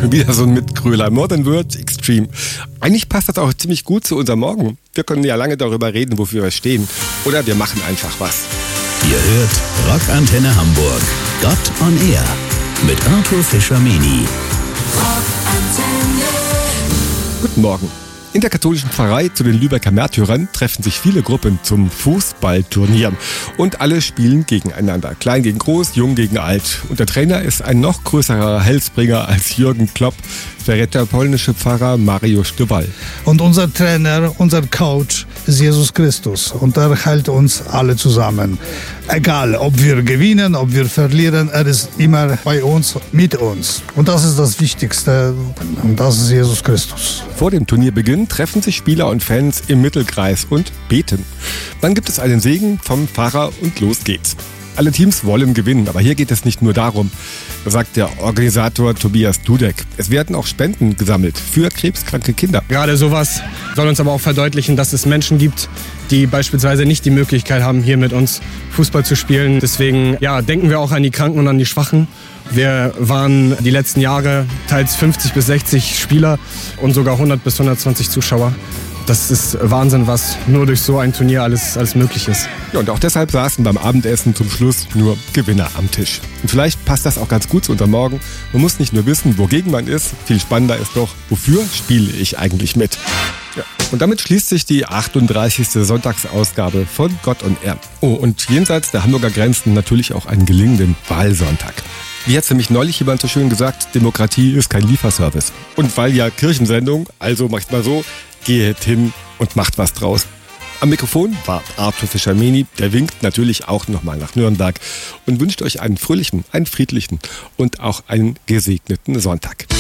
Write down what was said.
Schon wieder so ein Mitgröler. More Than Words Extreme. Eigentlich passt das auch ziemlich gut zu unserem Morgen. Wir können ja lange darüber reden, wofür wir stehen. Oder wir machen einfach was. Ihr hört Rockantenne Hamburg. Gott on Air. Mit Arthur Fischer-Meni. Guten Morgen. In der katholischen Pfarrei zu den Lübecker Märtyrern treffen sich viele Gruppen zum Fußballturnier. Und alle spielen gegeneinander. Klein gegen groß, jung gegen alt. Und der Trainer ist ein noch größerer Heilsbringer als Jürgen Klopp, verrät der polnische Pfarrer Mariusz Stubal. Und unser Trainer, unser Coach ist Jesus Christus. Und er hält uns alle zusammen. Egal, ob wir gewinnen, ob wir verlieren, er ist immer bei uns, mit uns. Und das ist das Wichtigste. Und das ist Jesus Christus. Vor dem Turnierbeginn treffen sich Spieler und Fans im Mittelkreis und beten. Dann gibt es einen Segen vom Pfarrer und los geht's. Alle Teams wollen gewinnen, aber hier geht es nicht nur darum, sagt der Organisator Tobias Dudek. Es werden auch Spenden gesammelt für krebskranke Kinder. Gerade sowas soll uns aber auch verdeutlichen, dass es Menschen gibt, die beispielsweise nicht die Möglichkeit haben, hier mit uns Fußball zu spielen. Deswegen denken wir auch an die Kranken und an die Schwachen. Wir waren die letzten Jahre teils 50 bis 60 Spieler und sogar 100 bis 120 Zuschauer. Das ist Wahnsinn, was nur durch so ein Turnier alles möglich ist. Ja, und auch deshalb saßen beim Abendessen zum Schluss nur Gewinner am Tisch. Und vielleicht passt das auch ganz gut zu unserem Morgen. Man muss nicht nur wissen, wogegen man ist. Viel spannender ist doch, wofür spiele ich eigentlich mit? Ja. Und damit schließt sich die 38. Sonntagsausgabe von Gott on Air. Oh, und jenseits der Hamburger Grenzen natürlich auch einen gelingenden Wahlsonntag. Wie hat nämlich neulich jemand so schön gesagt, Demokratie ist kein Lieferservice. Und weil ja Kirchensendung, also macht mal so, geht hin und macht was draus. Am Mikrofon war Arthur Fischer-Meni, der winkt natürlich auch nochmal nach Nürnberg und wünscht euch einen fröhlichen, einen friedlichen und auch einen gesegneten Sonntag.